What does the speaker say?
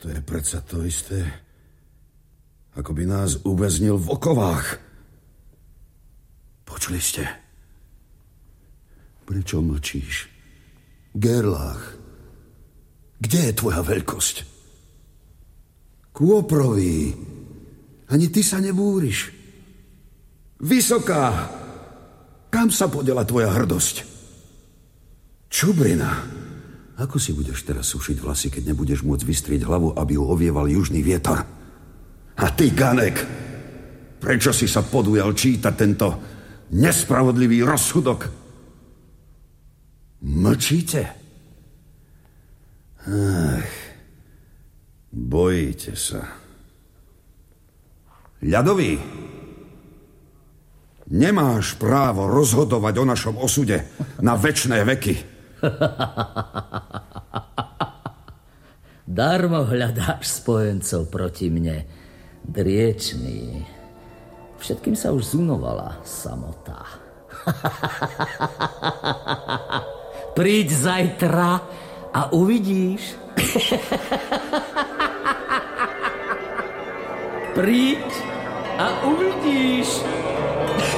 To je predsa to isté, ako by nás uväznil v okovách. Počuli ste? Prečo mlčíš? Gerlach, kde je tvoja veľkosť? Kôprový, ani ty sa nebúriš. Vysoká, kam sa podela tvoja hrdosť? Čubrina, ako si budeš teraz sušiť vlasy, keď nebudeš môcť vystrieť hlavu, aby ju ovieval južný vietor? A ty, Ganek, prečo si sa podujal čítať tento nespravodlivý rozsudok? Mlčíte? Ach, bojíte sa. Ľadový, nemáš právo rozhodovať o našom osude na večné veky. Darmo hľadáš spojencov proti mne, driečný. Všetkým sa už zunovala samota. Príď zajtra a uvidíš. Príď a uvidíš.